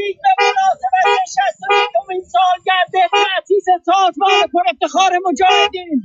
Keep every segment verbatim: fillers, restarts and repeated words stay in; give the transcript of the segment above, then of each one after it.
تبریک به مناسبت شصت و یکمین سالگرد تأسیس سازمان پر افتخار مجاهدین.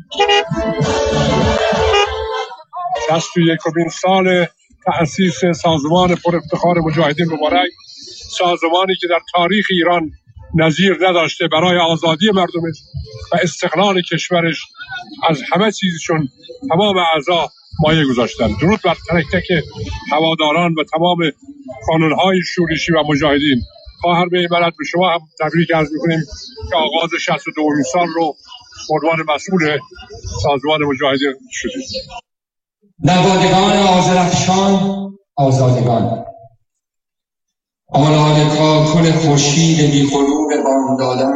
شصت و یکمین سال تأسیس سازمان پر افتخار مجاهدین مبارک. سازمانی که در تاریخ ایران نظیر نداشته برای آزادی مردمش و استقلال کشورش از همه چیزشون تمام اعضا مایه گذاشتن. درود بر تک تک هواداران و تمام کانونهای شورشی و مجاهدین. خواهر به بلد به شما هم تبریک عرض می‌کنیم که آغاز شصت و دومین سال رو به عنوان مسئول سازمان مجاهدین شدید. نوادگان آذرخشان آزادگان، آلال کاکل خورشید بی‌غرور باران دادن،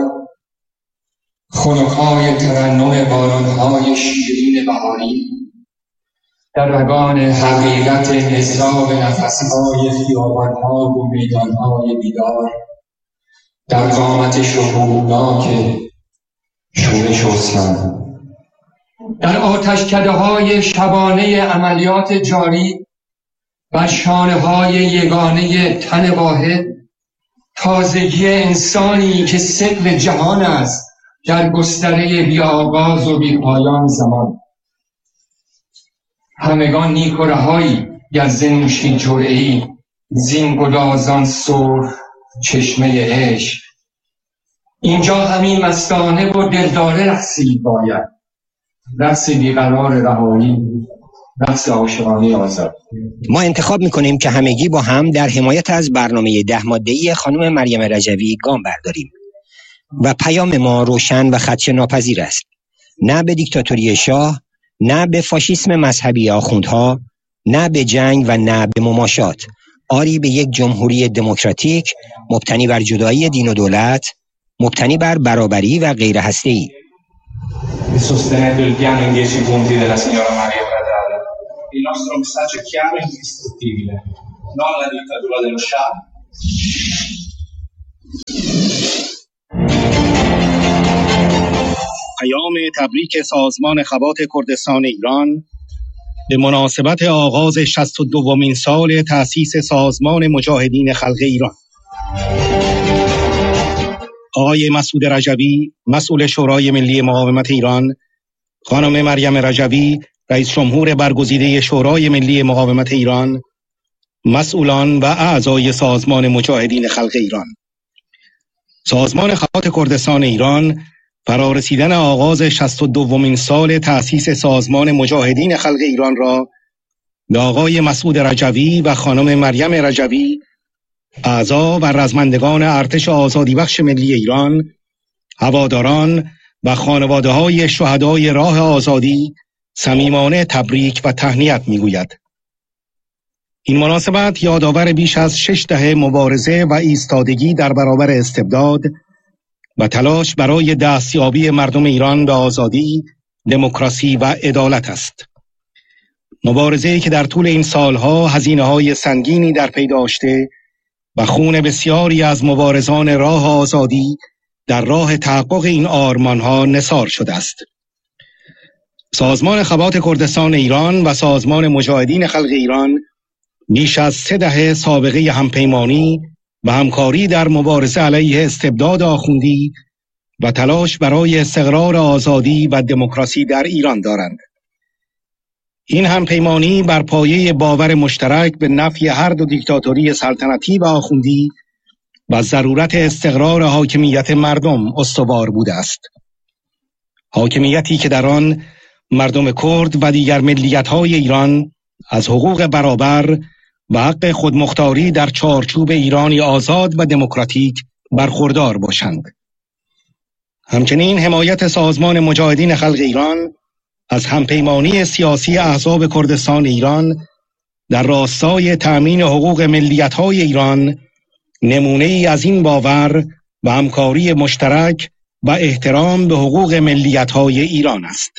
خنک‌های ترنم باران‌های شیرین بهاری، در رگان حقیقت حساب نفس‌های خیابان‌ها و میدان‌های بیدار، در قامت شهودناک شورش اسلام، در آتشکده‌های شبانه عملیات جاری بر شانه‌های یگانه تن واحد، تازگی انسانی که ثقل جهان است در گستره بی آغاز و بی پایان زمان. همگان نیک و رهایی گز نوشین جرعه‌ای، زین گدازان سرخ چشمه عشق. اینجا همین مستانه و دلداره رقصید باید، رقص بیقرار رهایی، رقص عاشقانه آزاد. ما انتخاب میکنیم که همگی با هم در حمایت از برنامه ده ماده‌ای خانم مریم رجوی گام برداریم و پیام ما روشن و خدشه ناپذیر است. نه به دیکتاتوری شاه، نه به فاشیسم مذهبی آخوندها، نه به جنگ و نه به مماشات. آری به یک جمهوری دموکراتیک مبتنی بر جدایی دین و dolato، مبتنی بر برابری و غیر هسته‌ای. Sostenendo il piano in dieci punti della signora Maria Bradale. Il nostro messaggio è chiaro e indistruttibile. No alla dittatura dello Shah. پیام تبریک سازمان خبات کردستان ایران به مناسبت آغاز شصت و دومین سال تأسیس سازمان مجاهدین خلق ایران. آقای مسعود رجوی، مسئول شورای ملی مقاومت ایران، خانم مریم رجوی، رئیس جمهور برگزیده شورای ملی مقاومت ایران، مسئولان و اعضای سازمان مجاهدین خلق ایران. سازمان خبات کردستان ایران فرارسیدن آغاز شصت و دومین سال تأسیس سازمان مجاهدین خلق ایران را به آقای مسعود رجوی و خانم مریم رجوی، اعضا و رزمندگان ارتش آزادی بخش ملی ایران، هواداران و خانواده‌های شهدای راه آزادی صمیمانه تبریک و تهنیت می‌گوید. این مناسبت یادآور بیش از شش دهه مبارزه و ایستادگی در برابر استبداد و تلاش برای دستیابی مردم ایران به آزادی، دموکراسی و عدالت است. مبارزه‌ای که در طول این سالها هزینه‌های سنگینی در پی داشته و خون بسیاری از مبارزان راه آزادی در راه تحقق این آرمانها نثار شده است. سازمان خبات کردستان ایران و سازمان مجاهدین خلق ایران بیش از سه دهه سابقه همپیمانی و همکاری در مبارزه علیه استبداد آخوندی و تلاش برای استقرار آزادی و دموکراسی در ایران دارند. این همپیمانی بر پایه باور مشترک به نفی هر دو دیکتاتوری سلطنتی و آخوندی و ضرورت استقرار حاکمیت مردم استوار بوده است. حاکمیتی که در آن مردم کرد و دیگر ملیت‌های ایران از حقوق برابر و حق خودمختاری در چارچوب ایرانی آزاد و دموکراتیک برخوردار باشند. همچنین حمایت سازمان مجاهدین خلق ایران از همپیمانی سیاسی احزاب کردستان ایران در راستای تأمین حقوق ملیت‌های ایران نمونه‌ای از این باور و همکاری مشترک و احترام به حقوق ملیت‌های ایران است.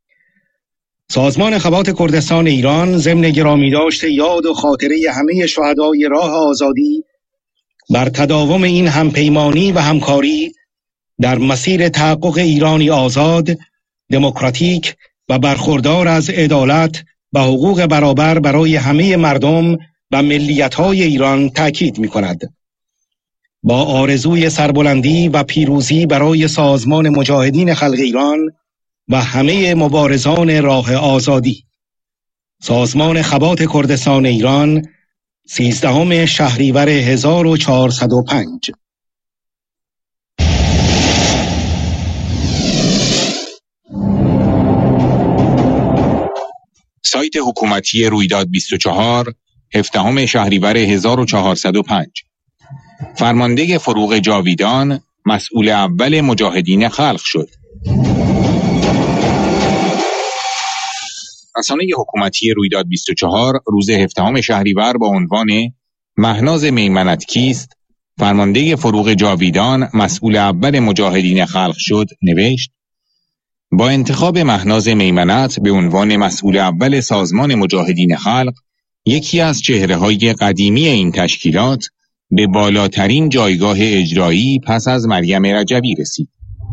سازمان خبات کردستان ایران ضمن گرامی داشته یاد و خاطره همه شهدای راه آزادی بر تداوم این همپیمانی و همکاری در مسیر تحقق ایرانی آزاد، دموکراتیک و برخوردار از عدالت و حقوق برابر برای همه مردم و ملیت‌های ایران تأکید می‌کند. با آرزوی سربلندی و پیروزی برای سازمان مجاهدین خلق ایران و همه مبارزان راه آزادی. سازمان خبات کردستان ایران، سیزدهم شهریور هزار و چهارصد و پنج. سایت حکومتی رویداد بیست و چهار، هفدهم شهریور هزار و چهارصد و پنج. فرمانده فروغ جاویدان مسئول اول مجاهدین خلق شد. رسانه حکومتی رویداد بیست و چهار روز هفدهم شهریور با عنوان مهناز میمنت کیست؟ فرمانده فروغ جاویدان مسئول اول مجاهدین خلق شد نوشت: با انتخاب مهناز میمنت به عنوان مسئول اول سازمان مجاهدین خلق، یکی از چهره‌های قدیمی این تشکیلات به بالاترین جایگاه اجرایی پس از مریم رجوی رسید.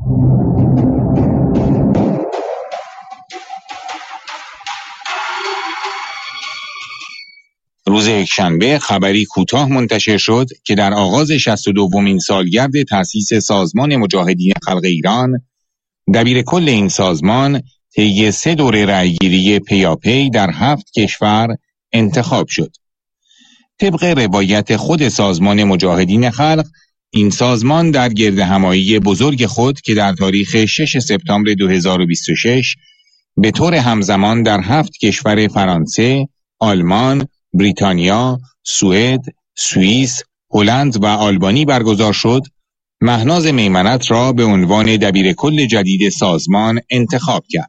روز یکشنبه خبری کوتاه منتشر شد که در آغاز شصت و دومین سالگرد تأسیس سازمان مجاهدین خلق ایران، دبیر کل این سازمان طی سه دوره رأیگیری پیاپی در هفت کشور انتخاب شد. طبق روایت خود سازمان مجاهدین خلق، این سازمان در گردهمایی بزرگ خود که در تاریخ شش سپتامبر دو هزار و بیست و شش به طور همزمان در هفت کشور فرانسه، آلمان، بریتانیا، سوئد، سوئیس، هلند و آلبانی برگزار شد، مهناز میمنت را به عنوان دبیر کل جدید سازمان انتخاب کرد.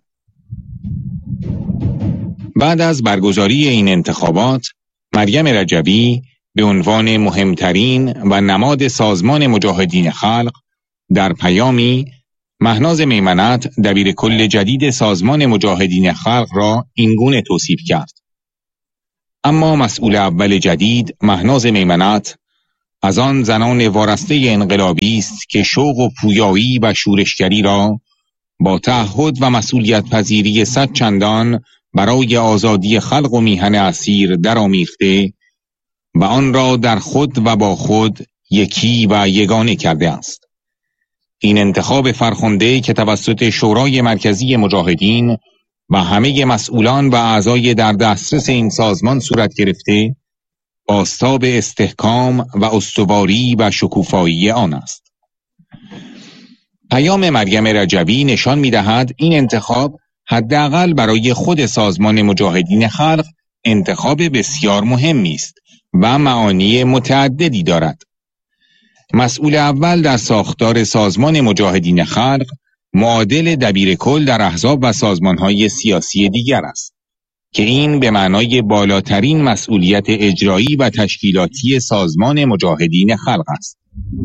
بعد از برگزاری این انتخابات، مریم رجوی به عنوان مهمترین و نماد سازمان مجاهدین خلق در پیامی مهناز میمنت دبیر کل جدید سازمان مجاهدین خلق را اینگونه توصیف کرد: اما مسئول اول جدید مهناز میمنت از آن زنان وارسته انقلابی است که شوق و پویایی و شورشگری را با تعهد و مسئولیت پذیری صد چندان برای آزادی خلق و میهن اسیر درآمیخته و آن را در خود و با خود یکی و یگانه کرده است. این انتخاب فرخنده که توسط شورای مرکزی مجاهدین و همه مسئولان و اعضای در دسترس این سازمان صورت گرفته، بازتاب استحکام و استواری و شکوفایی آن است. پیام مریم رجوی نشان می‌دهد این انتخاب حداقل برای خود سازمان مجاهدین خلق انتخاب بسیار مهمی است و معانی متعددی دارد. مسئول اول در ساختار سازمان مجاهدین خلق معادل دبیر کل در احزاب و سازمان‌های سیاسی دیگر است که این به معنای بالاترین مسئولیت اجرایی و تشکیلاتی سازمان مجاهدین خلق است.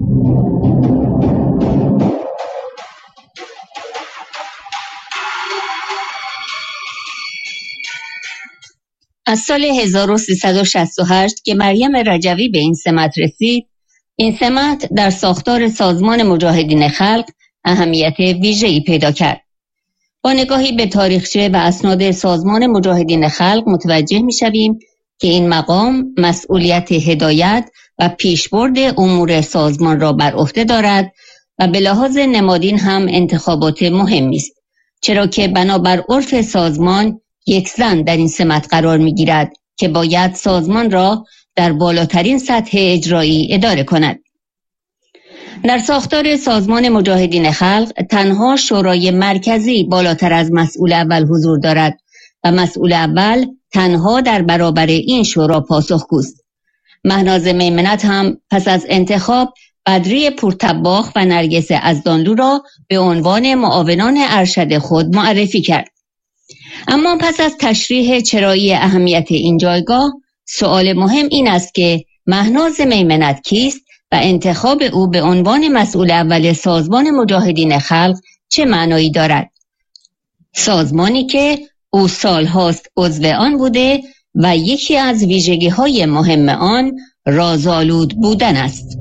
از سال هزار و سیصد و شصت و هشت که مریم رجوی به این سمت رسید، این سمت در ساختار سازمان مجاهدین خلق اهمیت ویژه‌ای پیدا کرد. با نگاهی به تاریخچه و اسناد سازمان مجاهدین خلق متوجه می‌شویم که این مقام مسئولیت هدایت و پیشبرد امور سازمان را بر عهده دارد و به لحاظ نمادین هم انتخابات مهمی است، چرا که بنابر عرف سازمان یک زن در این سمت قرار می‌گیرد که باید سازمان را در بالاترین سطح اجرایی اداره کند. در ساختار سازمان مجاهدین خلق تنها شورای مرکزی بالاتر از مسئول اول حضور دارد و مسئول اول تنها در برابر این شورا پاسخگوست. مهناز میمنت هم پس از انتخاب بدری پورتباخ و نرگس ازدانلو را به عنوان معاونان ارشد خود معرفی کرد. اما پس از تشریح چرایی اهمیت این جایگاه، سؤال مهم این است که مهناز میمنت کیست و انتخاب او به عنوان مسئول اول سازمان مجاهدین خلق چه معنایی دارد؟ سازمانی که او سالهاست عضو آن بوده و یکی از ویژگی‌های مهم آن رازآلود بودن است.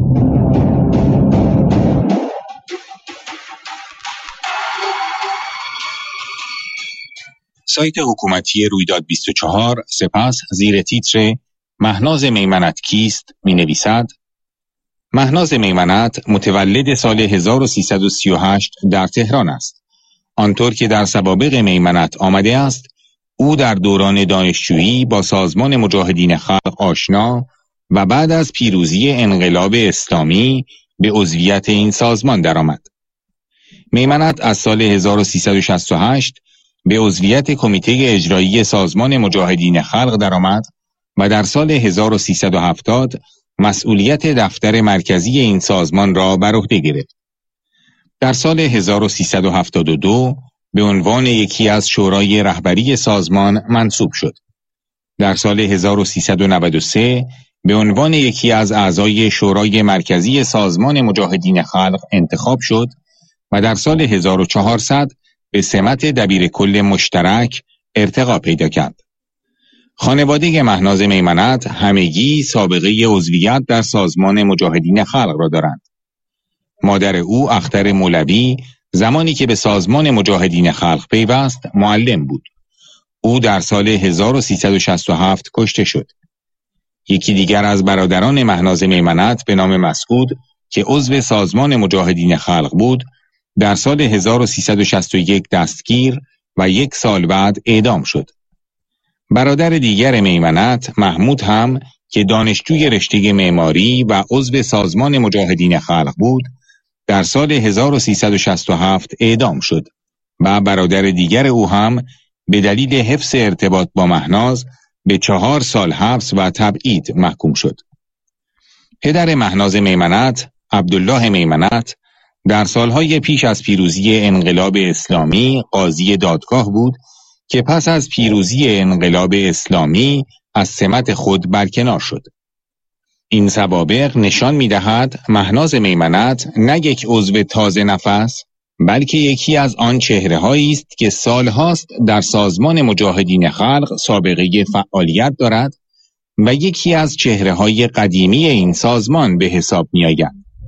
سایت حکومتی رویداد بیست و چهار سپس زیر تیتر مهناز میمنت کیست می نویسد: مهناز میمنت متولد سال هزار و سیصد و سی و هشت در تهران است. آنطور که در سوابق میمنت آمده است، او در دوران دانشجویی با سازمان مجاهدین خلق آشنا و بعد از پیروزی انقلاب اسلامی به عضویت این سازمان درآمد. میمنت از سال هزار و سیصد و شصت و هشت به عضویت کمیته اجرایی سازمان مجاهدین خلق درآمد و در سال هزار و سیصد و هفتاد مسئولیت دفتر مرکزی این سازمان را بر عهده گرفت. در سال هزار و سیصد و هفتاد و دو به عنوان یکی از شورای رهبری سازمان منصوب شد. در سال هزار و سیصد و نود و سه به عنوان یکی از اعضای شورای مرکزی سازمان مجاهدین خلق انتخاب شد و در سال هزار و چهارصد به سمت دبیر کل مشترک ارتقا پیدا کرد. خانواده مهناز میمنت همگی سابقه عضویت در سازمان مجاهدین خلق را دارند. مادر او اختر مولوی زمانی که به سازمان مجاهدین خلق پیوست معلم بود. او در سال هزار و سیصد و شصت و هفت کشته شد. یکی دیگر از برادران مهناز میمنت به نام مسعود که عضو سازمان مجاهدین خلق بود، در سال هزار و سیصد و شصت و یک دستگیر و یک سال بعد اعدام شد. برادر دیگر میمنت محمود هم که دانشجوی رشته معماری و عضو سازمان مجاهدین خلق بود، در سال هزار و سیصد و شصت و هفت اعدام شد و برادر دیگر او هم به دلیل حفظ ارتباط با مهناز به چهار سال حبس و تبعید محکوم شد. پدر مهناز میمنت، عبدالله میمنت، در سالهای پیش از پیروزی انقلاب اسلامی قاضی دادگاه بود که پس از پیروزی انقلاب اسلامی از سمت خود برکنار شد. این سوابق نشان می‌دهد مهناز میمنت نه یک عضو تازه نفس، بلکه یکی از آن چهره‌هایی است که سالهاست در سازمان مجاهدین خلق سابقه فعالیت دارد و یکی از چهره‌های قدیمی این سازمان به حساب می‌آید.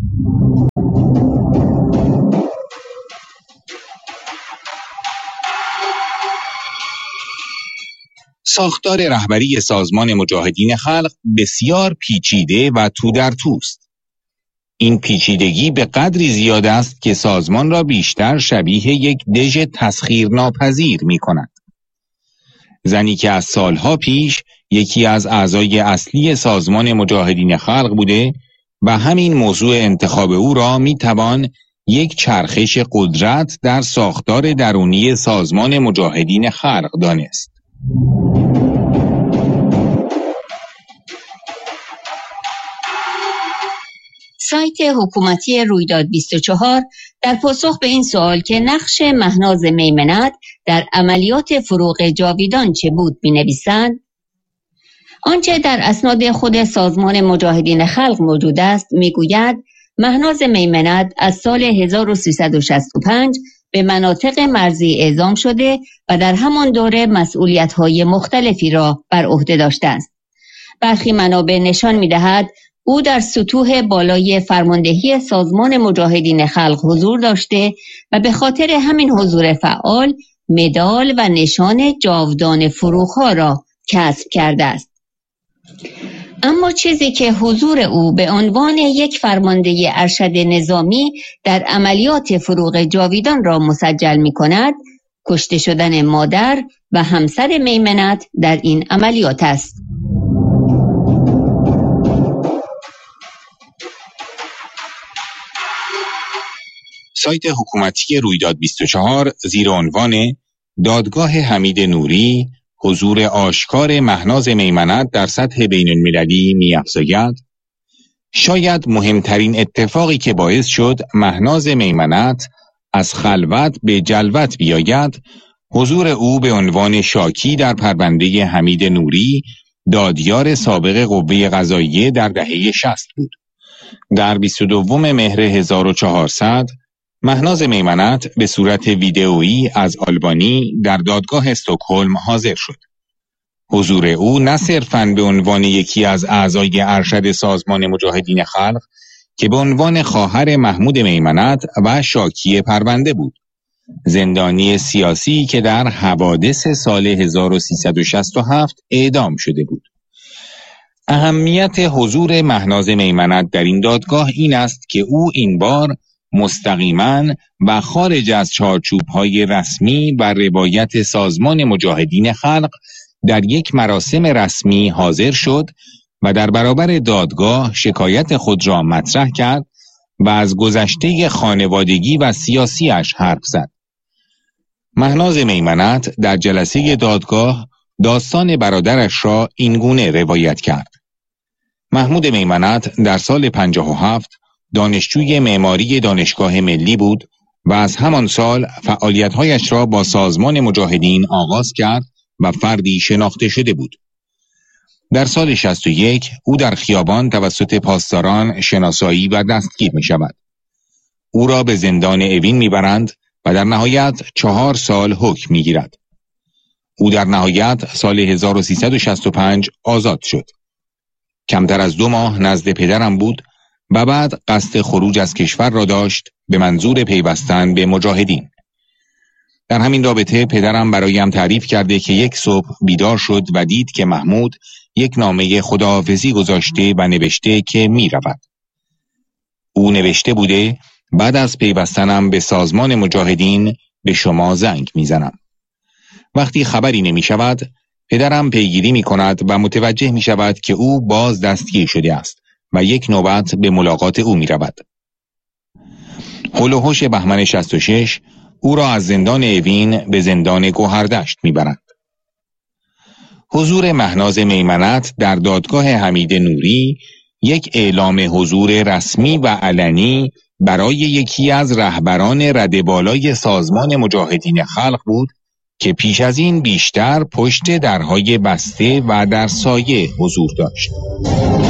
ساختار رهبری سازمان مجاهدین خلق بسیار پیچیده و تو در توست. این پیچیدگی به قدری زیاد است که سازمان را بیشتر شبیه یک دژ تسخیرناپذیر می کند. زنی که از سالها پیش یکی از اعضای اصلی سازمان مجاهدین خلق بوده و همین موضوع انتخاب او را می توان یک چرخش قدرت در ساختار درونی سازمان مجاهدین خلق دانست. سایت حکومتی رویداد بیست و چهار در پاسخ به این سوال که نقش مهناز میمنت در عملیات فروغ جاویدان چه بود می‌نویسد: آنچه در اسناد خود سازمان مجاهدین خلق موجود است میگوید مهناز میمنت از سال هزار و سیصد و شصت و پنج به مناطق مرزی اعزام شده و در همان دوره مسئولیت‌های مختلفی را بر عهده داشته است. برخی منابع نشان می‌دهد او در سطوح بالای فرماندهی سازمان مجاهدین خلق حضور داشته و به خاطر همین حضور فعال مدال و نشان جاودان فروغ‌ها را کسب کرده است. اما چیزی که حضور او به عنوان یک فرمانده ارشد نظامی در عملیات فروغ جاویدان را مسجل می کند، کشته شدن مادر و همسر میمنت در این عملیات است. سایت حکومتی رویداد بیست و چهار زیر عنوان دادگاه حمید نوری حضور آشکار مهناز میمنت در سطح بین المللی می‌افزاید: شاید مهمترین اتفاقی که باعث شد مهناز میمنت از خلوت به جلوت بیاید حضور او به عنوان شاکی در پرونده حمید نوری دادیار سابق قوه قضاییه در دهه شصت بود. در بیست و دوم مهر هزار و چهارصد مهناز میمنت به صورت ویدئویی از آلبانی در دادگاه استکهلم حاضر شد. حضور او نه صرفاً به عنوان یکی از اعضای ارشد سازمان مجاهدین خلق که به عنوان خواهر محمود میمنت و شاکی پرونده بود، زندانی سیاسی که در حوادث سال هزار و سیصد و شصت و هفت اعدام شده بود، اهمیت حضور مهناز میمنت در این دادگاه این است که او این بار مستقیما و خارج از چارچوب‌های رسمی بر روایت سازمان مجاهدین خلق در یک مراسم رسمی حاضر شد و در برابر دادگاه شکایت خود را مطرح کرد و از گذشته خانوادگی و سیاسیش حرف زد. مهناز میمنت در جلسه دادگاه داستان برادرش را اینگونه روایت کرد. محمود میمنت در سال پنجاه و هفت دانشجوی معماری دانشگاه ملی بود و از همان سال فعالیت‌هایش را با سازمان مجاهدین آغاز کرد و فردی شناخته شده بود. در سال شصت و یک او در خیابان توسط پاسداران شناسایی و دستگیر می شود. او را به زندان اوین می برند و در نهایت چهار سال حکم می گیرد. او در نهایت سال هزار و سیصد و شصت و پنج آزاد شد. کمتر از دو ماه نزد پدرم بود و بعد قصد خروج از کشور را داشت به منظور پیوستن به مجاهدین. در همین رابطه پدرم برایم تعریف کرده که یک صبح بیدار شد و دید که محمود یک نامه خداحافظی گذاشته و نوشته که می رود. او نوشته بوده بعد از پیوستنم به سازمان مجاهدین به شما زنگ می زنم. وقتی خبری نمی شود پدرم پیگیری می کند و متوجه می شود که او باز دستگیر شده است و یک نوبت به ملاقات او می رود. هول و هوش بهمن شصت و شش او را از زندان اوین به زندان گوهردشت می برند. حضور مهناز میمنت در دادگاه حمید نوری یک اعلام حضور رسمی و علنی برای یکی از رهبران رده بالای سازمان مجاهدین خلق بود که پیش از این بیشتر پشت درهای بسته و در سایه حضور داشت.